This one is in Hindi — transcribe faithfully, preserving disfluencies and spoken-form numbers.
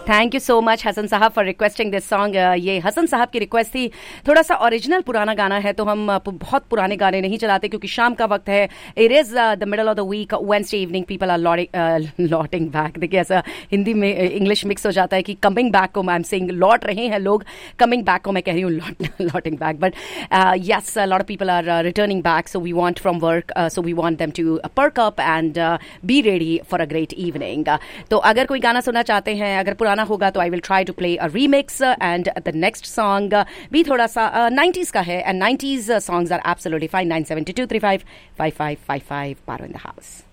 Thank you so much Hasan साहब फॉर रिक्वेस्टिंग दिस सॉन्ग. ये हसन साहब की रिक्वेस्ट थी. थोड़ा सा ओरिजिनल पुराना गाना है तो हम बहुत पुराने गाने नहीं चलाते क्योंकि शाम का वक्त है. It is the middle of the week, Wednesday evening. People are लॉटिंग back. देखिए ऐसा हिंदी में इंग्लिश मिक्स हो जाता है कि कमिंग बैक को आई एम सेइंग लौट रहे हैं लोग, कमिंग बैक को मैं कह रही हूँ लॉटिंग back. But yes, lot of people are returning back, so we want from work, so we want them to Perk up and be ready for a great evening. तो अगर कोई गाना सुनना चाहते हैं, अगर पुराना होगा तो I will try to play a remix. And the next song भी थोड़ा सा नाइंटीज़ का है, and nineties songs are absolutely fine. Nine seven to three five five five five five Paro in the house.